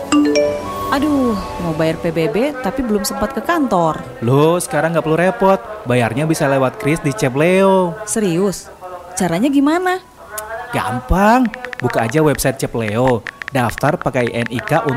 Aduh, mau bayar PBB tapi belum sempat ke kantor. Loh, sekarang nggak perlu repot. Bayarnya bisa lewat kris di Cepleo. Serius? Caranya gimana? Gampang, buka aja website Cepleo. Daftar pakai NIK untuk